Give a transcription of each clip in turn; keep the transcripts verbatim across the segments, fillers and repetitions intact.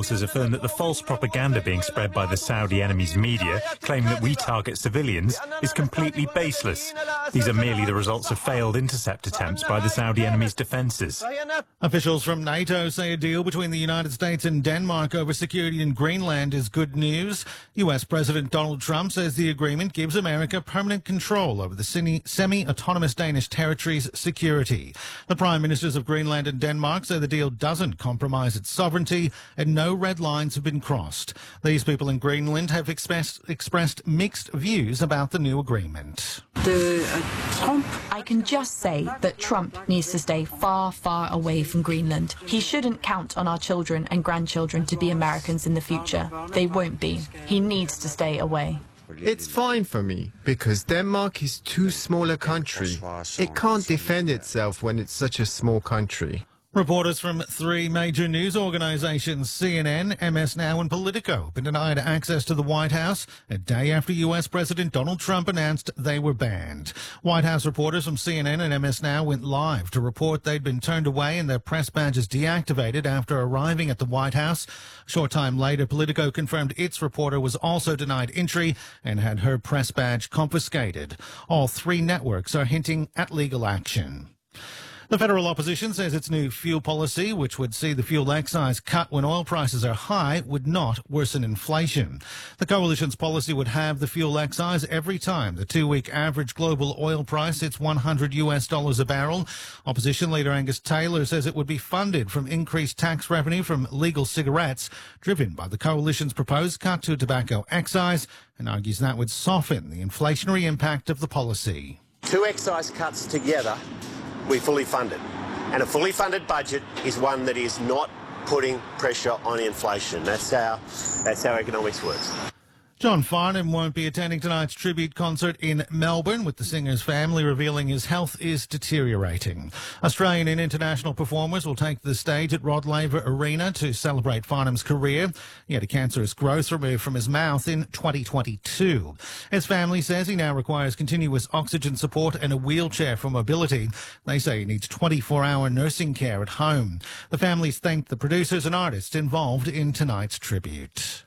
Sources affirm that the false propaganda being spread by the Saudi enemy's media, claiming that we target civilians, is completely baseless. These are merely the results of failed intercept attempts by the Saudi enemy's defences. Officials from NATO say a deal between the United States and Denmark over security in Greenland is good news. U S President Donald Trump says the agreement gives America permanent control over the semi-autonomous Danish territory's security. The Prime Ministers of Greenland and Denmark say the deal doesn't compromise its sovereignty and no red lines have been crossed. These people in Greenland have expressed, expressed mixed views about the new agreement. The, uh, Trump. I can just say that Trump needs to stay far, far away from Greenland. He shouldn't count on our children and grandchildren to be Americans in the future. They won't be. He needs to stay away. It's fine for me, because Denmark is too small a country. It can't defend itself when it's such a small country. Reporters from three major news organisations, C N N, M S Now and Politico, have been denied access to the White House a day after U S President Donald Trump announced they were banned. White House reporters from C N N and M S Now went live to report they'd been turned away and their press badges deactivated after arriving at the White House. A short time later, Politico confirmed its reporter was also denied entry and had her press badge confiscated. All three networks are hinting at legal action. The federal opposition says its new fuel policy, which would see the fuel excise cut when oil prices are high, would not worsen inflation. The coalition's policy would have the fuel excise every time the two-week average global oil price hits one hundred US dollars a barrel. Opposition leader Angus Taylor says it would be funded from increased tax revenue from legal cigarettes, driven by the coalition's proposed cut to tobacco excise, and argues that would soften the inflationary impact of the policy. Two excise cuts together, we fully funded. And a fully funded budget is one that is not putting pressure on inflation. That's how, that's how economics works. John Farnham won't be attending tonight's tribute concert in Melbourne, with the singer's family revealing his health is deteriorating. Australian and international performers will take the stage at Rod Laver Arena to celebrate Farnham's career. He had a cancerous growth removed from his mouth in twenty twenty-two. His family says he now requires continuous oxygen support and a wheelchair for mobility. They say he needs twenty-four hour nursing care at home. The families thanked the producers and artists involved in tonight's tribute.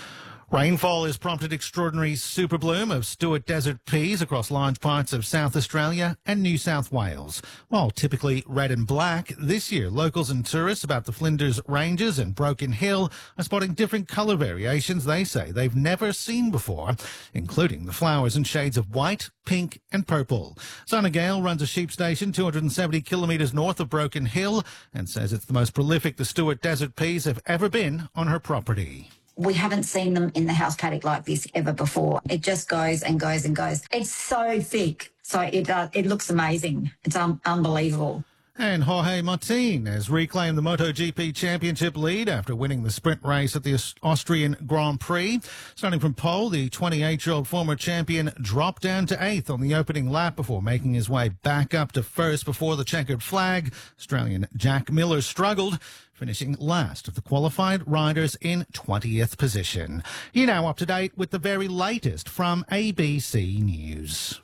Rainfall has prompted extraordinary super bloom of Stuart Desert peas across large parts of South Australia and New South Wales. While typically red and black, this year locals and tourists about the Flinders Ranges and Broken Hill are spotting different colour variations they say they've never seen before, including the flowers in shades of white, pink and purple. Sana Gale runs a sheep station two hundred seventy kilometres north of Broken Hill and says it's the most prolific the Stuart Desert peas have ever been on her property. We haven't seen them in the house paddock like this ever before. It just goes and goes and goes. It's so thick, so it uh, it looks amazing. It's um, unbelievable. And Jorge Martin has reclaimed the MotoGP championship lead after winning the sprint race at the Austrian Grand Prix. Starting from pole, the twenty-eight-year-old former champion dropped down to eighth on the opening lap before making his way back up to first before the checkered flag. Australian Jack Miller struggled, finishing last of the qualified riders in twentieth position. You're now up to date with the very latest from A B C News.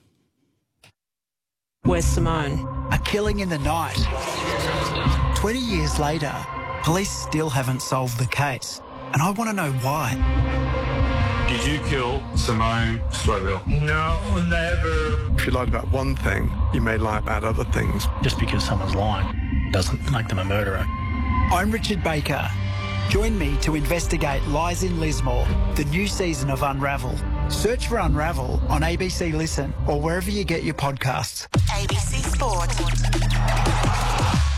Where's Simone? A killing in the night. twenty years later, police still haven't solved the case. And I want to know why. Did you kill Simone Slowell? No, never. If you lied about one thing, you may lie about other things. Just because someone's lying doesn't make them a murderer. I'm Richard Baker. Join me to investigate Lies in Lismore, the new season of Unravel. Search for Unravel on A B C Listen or wherever you get your podcasts. A B C Sport.